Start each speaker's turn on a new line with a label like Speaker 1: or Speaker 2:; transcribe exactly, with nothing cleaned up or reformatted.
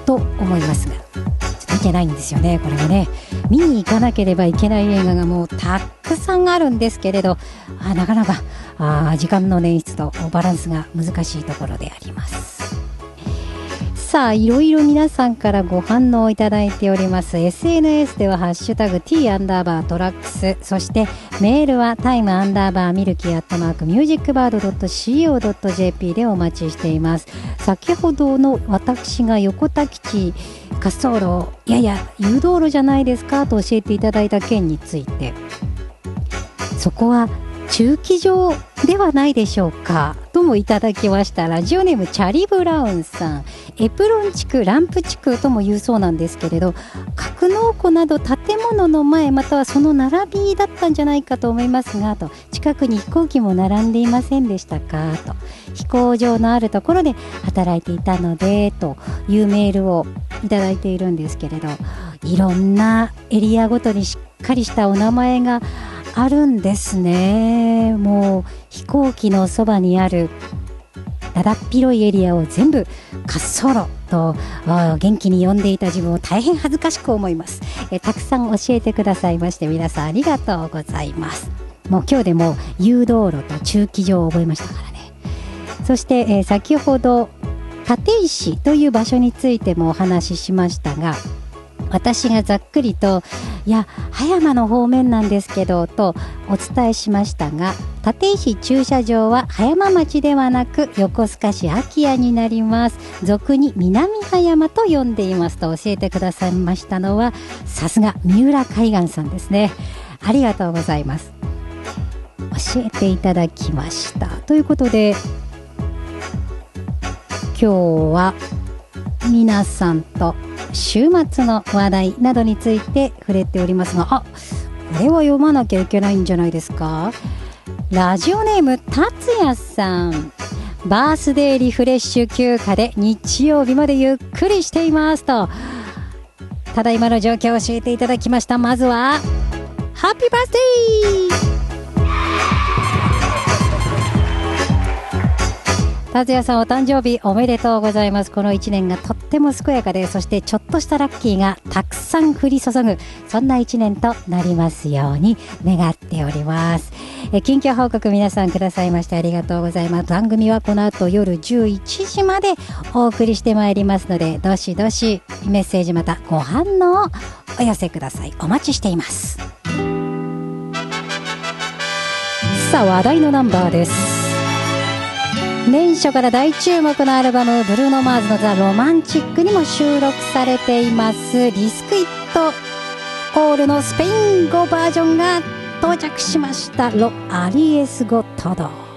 Speaker 1: と思いますが、ちょっと見てないんですよね。これがね、見に行かなければいけない映画がもうたくさんあるんですけれど、あなかなかあ時間の捻出とバランスが難しいところであります。さあ、いろいろ皆さんからご反応いただいております。 エスエヌエス ではハッシュタグ T アンダーバートラックス、そしてメールはタイムアンダーバーミルキーアットマークミュージックバード ドット シーオー ドット ジェーピー でお待ちしています。先ほどの私が横田基地滑走路、いやいや誘導路じゃないですかと教えていただいた件について、そこは駐機場ではないでしょうかともいただきました。ラジオネームチャリブラウンさん、エプロン地区、ランプ地区とも言うそうなんですけれど、格納庫など建物の前またはその並びだったんじゃないかと思いますがと、近くに飛行機も並んでいませんでしたかと、飛行場のあるところで働いていたのでというメールをいただいているんですけれど、いろんなエリアごとにしっかりしたお名前があるんですね。もう飛行機のそばにあるだだっ広いエリアを全部滑走路と元気に呼んでいた自分を大変恥ずかしく思います。えたくさん教えてくださいまして皆さんありがとうございます。もう今日でも誘導路と駐機場を覚えましたからね。そして、えー、先ほど立石という場所についてもお話ししましたが、私がざっくりといや葉山の方面なんですけどとお伝えしましたが、立石駐車場は葉山町ではなく横須賀市空き家になります。俗に南葉山と呼んでいますと教えてくださいましたのは、さすが三浦海岸さんですね。ありがとうございます。教えていただきました。ということで今日は皆さんと週末の話題などについて触れておりますが、あ、これは読まなきゃいけないんじゃないですか。ラジオネーム達也さん、バースデーリフレッシュ休暇で日曜日までゆっくりしていますと、ただいまの状況を教えていただきました。まずはハッピーバースデー。達也さんお誕生日おめでとうございます。このいちねんがとっても健やかで、そしてちょっとしたラッキーがたくさん降り注ぐ、そんないちねんとなりますように願っております。え近況報告皆さんくださいましてありがとうございます。番組はこの後夜じゅういちじまでお送りしてまいりますので、どしどしメッセージまたご反応をお寄せください。お待ちしています。さあ話題のナンバーです。年初から大注目のアルバムブルーノ・マーズのザ・ロマンチックにも収録されていますリスク・イット・オールのスペイン語バージョンが到着しました。ロ・アリエス・ゴ・トド。